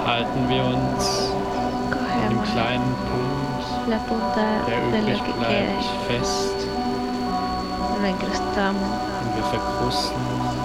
halten wir uns an dem Cogemos kleinen Punkt, la punta der de lo übrig que bleibt, quede, fest lo incrustamos und wir verkrusten